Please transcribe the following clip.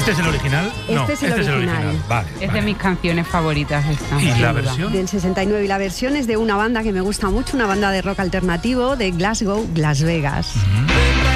¿Este es el original? Este es el original. Vale, Es de mis canciones favoritas esta. ¿Y la versión? Del 69. Y la versión es de una banda que me gusta mucho, una banda de rock alternativo de Glasgow, Las Vegas.